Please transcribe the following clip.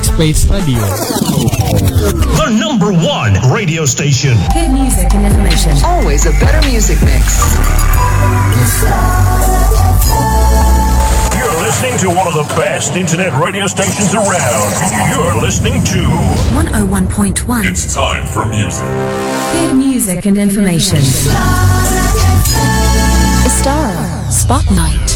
Space Radio. The number one radio station. Hit music and information. Always a better music mix. You're listening to one of the best internet radio stations around. You're listening to 101.1. It's time for music. Hit music and information. Star Spotlight.